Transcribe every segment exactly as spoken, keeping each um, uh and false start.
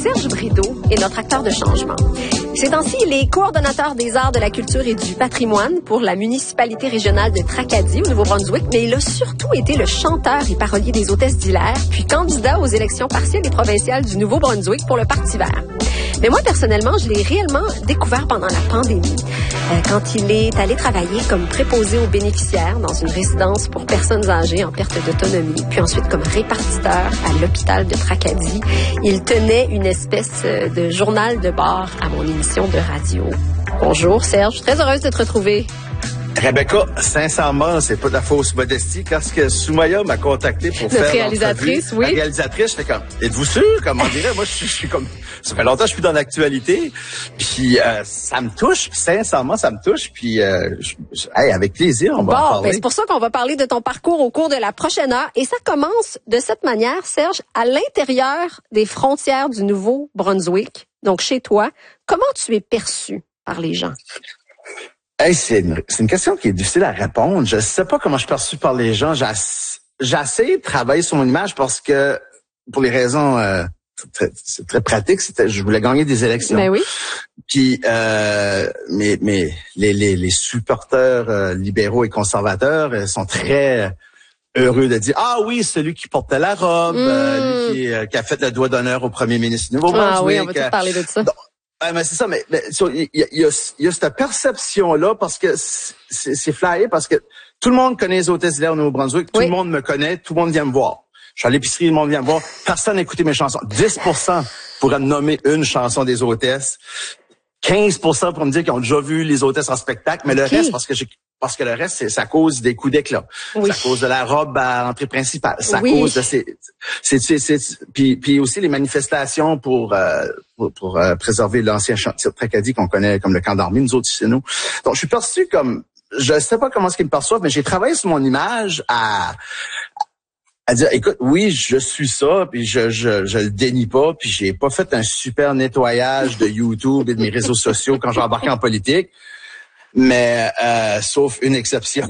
Serge Brideau est notre acteur de changement. Ces temps-ci, il est coordonnateur des arts, de la culture et du patrimoine pour la municipalité régionale de Tracadie au Nouveau-Brunswick, mais il a surtout été le chanteur et parolier des Hôtesses d'Hilaire, puis candidat aux élections partielles et provinciales du Nouveau-Brunswick pour le Parti vert. Mais moi, personnellement, je l'ai réellement découvert pendant la pandémie, euh, quand il est allé travailler comme préposé aux bénéficiaires dans une résidence pour personnes âgées en perte d'autonomie, puis ensuite comme répartiteur à l'hôpital de Tracadie. Il tenait une espèce de journal de bord à mon émission de radio. Bonjour Serge, très heureuse de te retrouver. Rebecca, sincèrement, c'est pas de la fausse modestie. Lorsque Soumaya m'a contacté pour Notre faire réalisatrice, oui. La réalisatrice, j'étais comme, êtes-vous sûr? Comment on dirait? Moi, je suis, je suis comme, ça fait longtemps que je suis dans l'actualité. Puis, euh, ça me touche. Sincèrement, ça me touche. Puis, euh, je, je, hey, avec plaisir, on va bon, en parler. Ben c'est pour ça qu'on va parler de ton parcours au cours de la prochaine heure. Et ça commence de cette manière, Serge, à l'intérieur des frontières du Nouveau-Brunswick. Donc, chez toi, comment tu es perçu par les gens? Hey, c'est une, c'est une question qui est difficile à répondre. Je sais pas comment je suis perçu par les gens. J'ai, j'ai essayé de travailler sur mon image parce que, pour les raisons, euh, très, c'est très pratique, c'était, je voulais gagner des élections. Ben oui. Puis, euh, mais, mais les, les, les supporters euh, libéraux et conservateurs euh, sont très heureux de dire, ah oui, celui qui portait la robe, mmh. euh, lui qui, euh, qui a fait le doigt d'honneur au premier ministre du Nouveau-Brunswick. Ah oui, on va tout parler de ça. Donc, Ouais, mais c'est ça, mais il y, y, a, y a cette perception-là parce que c'est, c'est flyé, parce que tout le monde connaît les Hôtesses d'Hilaire au Nouveau-Brunswick, oui. Tout le monde me connaît, tout le monde vient me voir. Je suis à l'épicerie, le monde vient me voir, personne n'a écouté mes chansons. dix pour cent pourraient me nommer une chanson des Hôtesses, quinze pour cent pour me dire qu'ils ont déjà vu les Hôtesses en spectacle, mais okay. le reste, parce que j'ai Parce que le reste, c'est, c'est à cause des coups d'éclat. Oui. C'est à cause de la robe à l'entrée principale. C'est à oui. cause de ces, c'est, c'est, c'est, puis, puis aussi les manifestations pour, euh, pour, pour euh, préserver l'ancien chantier de Tracadie qu'on connaît comme le camp d'armée, nous autres chez nous. Donc, je suis perçu comme, je sais pas comment ce qu'ils me perçoivent, mais j'ai travaillé sur mon image à, à dire, écoute, oui, je suis ça, puis je, je, je le dénie pas, puis j'ai pas fait un super nettoyage de YouTube et de mes réseaux sociaux quand j'ai embarqué en politique. Mais euh, sauf une exception.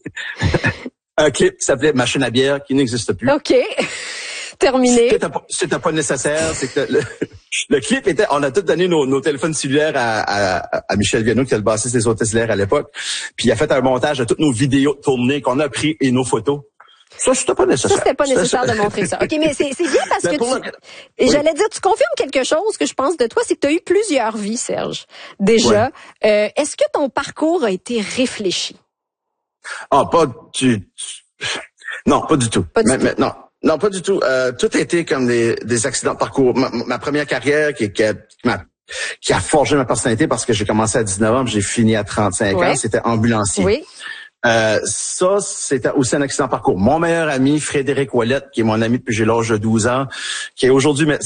Un clip qui s'appelait Machine à bière qui n'existe plus. OK. Terminé. C'était pas, c'était pas nécessaire. C'est que le, le clip était... On a tous donné nos, nos téléphones cellulaires à, à, à Michel Viano, qui était le bassiste des Hôtesses d'Hilaire à l'époque. Puis il a fait un montage de toutes nos vidéos tournées qu'on a pris et nos photos. Ça, c'était pas nécessaire. Ça, c'était pas nécessaire de montrer ça. OK, mais c'est, c'est bien parce que tu... Oui. J'allais dire, tu confirmes quelque chose que je pense de toi, c'est que tu as eu plusieurs vies, Serge. Déjà. Ouais. Euh, est-ce que ton parcours a été réfléchi? Ah, pas du... Non, pas du tout. Pas du mais, tout. Mais, non. Non, pas du tout. Euh, tout a été comme des, des accidents de parcours. Ma, ma première carrière qui, qui, a, qui, a, qui a forgé ma personnalité parce que j'ai commencé à dix-neuf ans, j'ai fini à trente-cinq ouais. ans, c'était ambulancier. Oui. Euh, ça, c'était aussi un accident de parcours. Mon meilleur ami, Frédéric Ouellette, qui est mon ami depuis j'ai l'âge de douze ans, qui est aujourd'hui